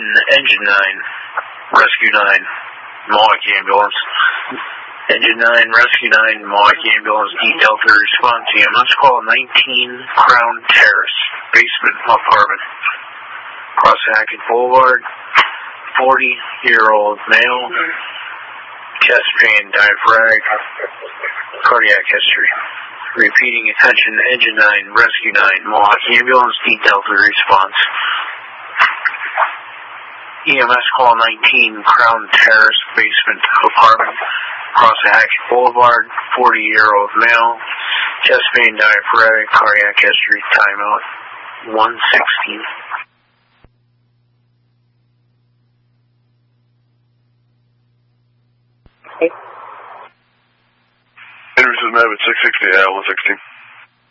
Engine 9, Rescue 9, Mohawk Ambulance. Engine 9, Rescue 9, Mohawk Ambulance, D-Delta response EMS call 19 Crown Terrace, basement apartment. Cross Hackett Boulevard, 40-year-old male, chest pain, diaphragm, cardiac history. Repeating attention, Engine 9, Rescue 9, Mohawk Ambulance, D-Delta response. EMS call 19 Crown Terrace, basement apartment. Cross Hackett Boulevard, 40-year-old male, chest pain, diaphragm, cardiac history, timeout 1:16. Henderson Map at 660, 116.